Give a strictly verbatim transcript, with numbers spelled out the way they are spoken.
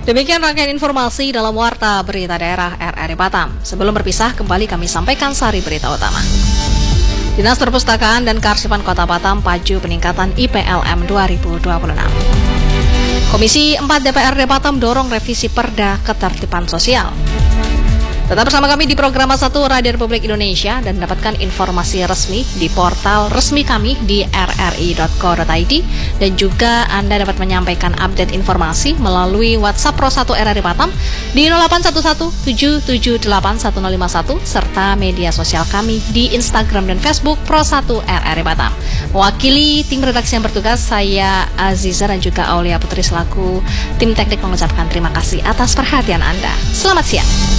Demikian rangkaian informasi dalam Warta Berita Daerah R R I Batam. Sebelum berpisah, kembali kami sampaikan sari berita utama. Dinas Perpustakaan dan Kearsipan Kota Batam pacu peningkatan I P L M dua ribu dua puluh enam. Komisi empat D P R D Batam dorong revisi Perda Ketertiban Sosial. Tetap bersama kami di program satu Radio Republik Indonesia dan dapatkan informasi resmi di portal resmi kami di r r i dot co dot i d dan juga Anda dapat menyampaikan update informasi melalui WhatsApp Pro satu R R I Batam di nol delapan satu satu tujuh tujuh delapan satu nol lima satu serta media sosial kami di Instagram dan Facebook Pro satu R R I Batam. Mewakili tim redaksi yang bertugas, saya Aziza dan juga Aulia Putri selaku tim teknik mengucapkan terima kasih atas perhatian Anda. Selamat siang.